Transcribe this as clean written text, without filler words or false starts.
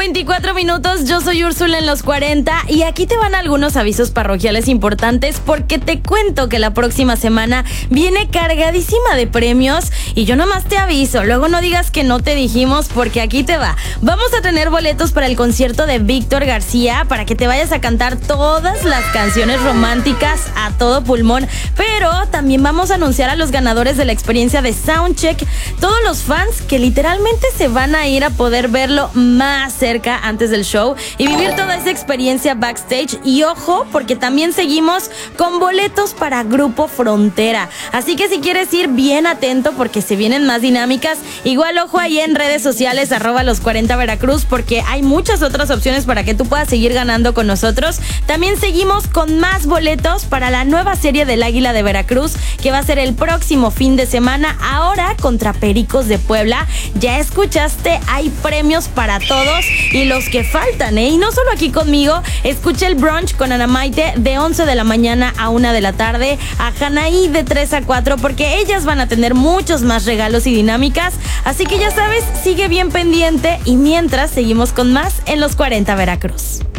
24 minutos, yo soy Úrsula en los 40 y aquí te van algunos avisos parroquiales importantes porque te cuento que la próxima semana viene cargadísima de premios y yo nomás te aviso, luego no digas que no te dijimos porque aquí te va. Vamos a tener boletos para el concierto de Víctor García para que te vayas a cantar todas las canciones románticas a todo pulmón, pero también vamos a anunciar a los ganadores de la experiencia de Soundcheck, todos los fans que literalmente se van a ir a poder verlo más cerca antes del show y vivir toda esa experiencia backstage. Y ojo, porque también seguimos con boletos para Grupo Frontera, así que si quieres ir bien atento porque se vienen más dinámicas. Igual ojo ahí en redes sociales @los40 Veracruz porque hay muchas otras opciones para que tú puedas seguir ganando con nosotros. También seguimos con más boletos para la nueva serie del Águila de Veracruz que va a ser el próximo fin de semana, ahora contra Pericos de Puebla. Ya escuchaste, hay premios para todos y los que faltan, y no solo aquí conmigo. Escucha el brunch con Ana Maite de 11 de la mañana a 1 de la tarde, a Janaí de 3 a 4 porque ellas van a tener muchos más regalos y dinámicas, así que ya sabes, sigue bien pendiente y mientras seguimos con más en los 40 Veracruz.